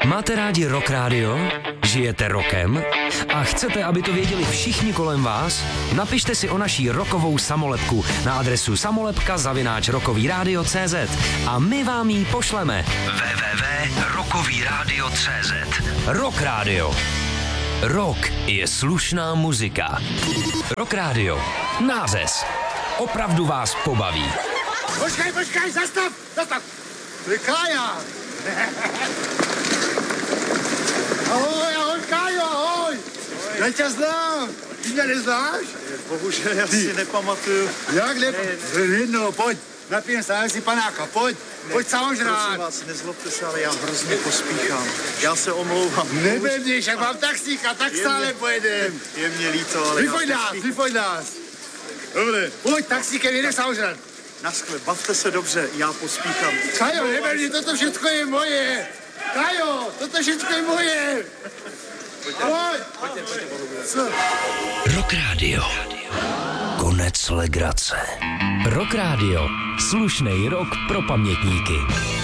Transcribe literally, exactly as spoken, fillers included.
Máte rádi Rock Radio? Žijete rokem? A chcete, aby to věděli všichni kolem vás? Napište si o naší rokovou samolepku na adresu samolepka zavináč rokový rádio tečka cé zet a my vám ji pošleme. w w w tečka rokový rádio tečka cé zet. Rock Radio. Rock je slušná muzika. Rock Radio. Nářez. Opravdu vás pobaví. Počkej, počkej, zastav, zastav. To je Kája. Ahoj, ahoj, Kájo, ahoj. Já tě znám. Ty mě neznáš? Bohužel, já si nepamatuju. Jak ne? Jedno, pojď. Napijem se, si panáka, pojď. Pojď samožrát. Prosím vás, nezlobte se, ale já hrozně pospíchám. Já se omlouvám. Nebevníš, jak mám taxíka, tak Je stále mě- pojedem. Je mě líto, ale Vyfoď já nás, pospíchám. vyfoď nás. Dobře. Pojď taxíkem, jedeš samožrát. Naschle, bavte se dobře, já pospíchám. Kajo, nebevní, toto všechno je moje. Kajo, toto všechno je moje. Pojď. Co? Rock Radio. Konec legrace. Rock Radio. Slušnej rock pro pamětníky.